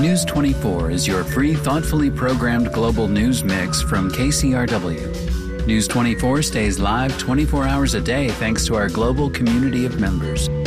News 24 is your free, thoughtfully programmed global news mix from KCRW. News 24 stays live 24 hours a day thanks to our global community of members.